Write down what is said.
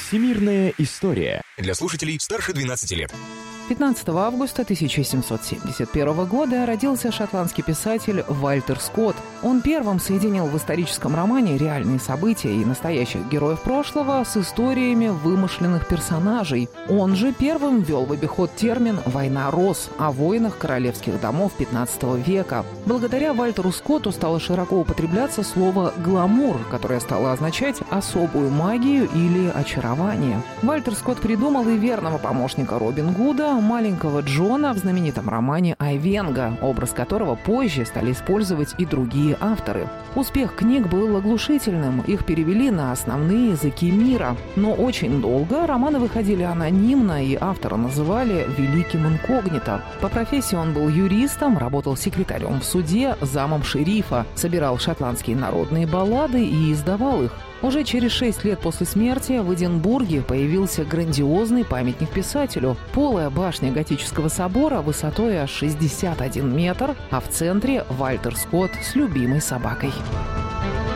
Всемирная история. Для слушателей старше 12 лет. 15 августа 1771 года родился шотландский писатель Вальтер Скотт. Он первым соединил в историческом романе реальные события и настоящих героев прошлого с историями вымышленных персонажей. Он же первым ввел в обиход термин «война роз» о войнах королевских домов XV века. Благодаря Вальтеру Скотту стало широко употребляться слово «гламур», которое стало означать особую магию или очарование. Вальтер Скотт придумал и верного помощника Робин Гуда, маленького Джона в знаменитом романе «Айвенго», образ которого позже стали использовать и другие авторы. Успех книг был оглушительным, их перевели на основные языки мира. Но очень долго романы выходили анонимно, и автора называли «великим инкогнито». По профессии он был юристом, работал секретарем в суде, замом шерифа, собирал шотландские народные баллады и издавал их. Уже через 6 лет после смерти в Эдинбурге появился грандиозный памятник писателю. Полая башня готического собора высотой аж 61 метр, а в центре Вальтер Скотт с любимой собакой.